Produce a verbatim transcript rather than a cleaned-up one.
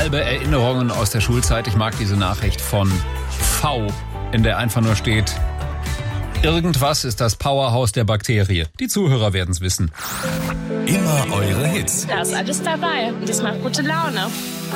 halbe Erinnerungen aus der Schulzeit. Ich mag diese Nachricht von V, in der einfach nur steht: Irgendwas ist das Powerhouse der Bakterie. Die Zuhörer werden es wissen. Immer eure Hits. Da ist alles dabei und das macht gute Laune.